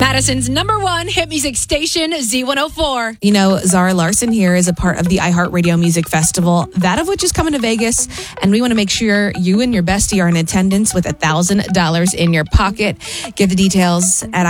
Madison's #1 hit music station, Z104. You know, Zara Larson here is a part of the iHeartRadio Music Festival, that of which is coming to Vegas. And we want to make sure you and your bestie are in attendance with $1,000 in your pocket. Get the details at